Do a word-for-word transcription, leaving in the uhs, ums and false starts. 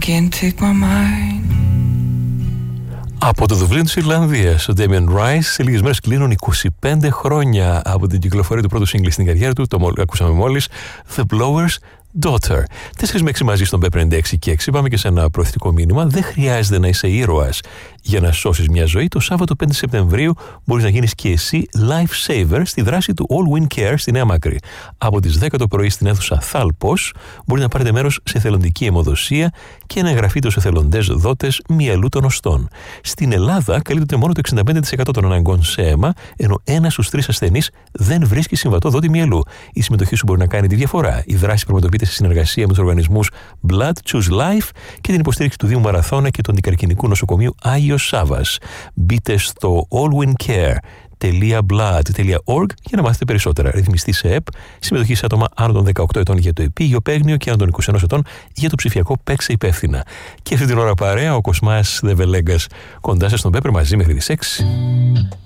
can't take my mind. Από το Δουβλίνο της Ιρλανδίας, ο Damien Rice σε λίγες μέρες κλείνουν είκοσι πέντε χρόνια από την κυκλοφορία του πρώτου σύγκλι στην καριέρα του, το ακούσαμε μόλις, The Blower's Daughter. τέσσερα με έξι μαζί στον Pepper ενενήντα έξι και έξι. Πάμε και σε ένα προωθητικό μήνυμα. Δεν χρειάζεται να είσαι ήρωας για να σώσεις μια ζωή. Το Σάββατο πέντε Σεπτεμβρίου μπορείς να γίνεις και εσύ life saver στη δράση του All Wind Care στη Νέα Μάκρη. Από τις δέκα το πρωί στην αίθουσα Θάλπος μπορείτε να πάρετε μέρος σε εθελοντική αιμοδοσία και να εγγραφείτε ως εθελοντές δότες μυελού των οστών. Στην Ελλάδα καλύπτεται μόνο το εξήντα πέντε τοις εκατό των αναγκών σε αίμα, ενώ ένας στους τρεις ασθενείς δεν βρίσκει συμβατό δότη μυελού. Η συμμετοχή σου μπορεί να κάνει τη διαφορά. Η δράση πραγματοποιείται σε συνεργασία με τους οργανισμούς Blood Choose Life και την υποστήριξη του Δήμου Μαραθώνα και του Αντικαρκινικού Νοσοκομείου Άγιος Σάββας. Μπείτε στο allwindcare τελεία blood τελεία org για να μάθετε περισσότερα. Ρυθμιστή σε ΕΠ, συμμετοχή σε άτομα άνω των δεκαοκτώ ετών για το επίγειο παίγνιο και άνω των είκοσι ενός ετών για το ψηφιακό παίξε υπεύθυνα. Και αυτή την ώρα παρέα ο Κοσμάς Δεβελέγκας κοντά σας στον Πέπερ μαζί μέχρι τις έξι.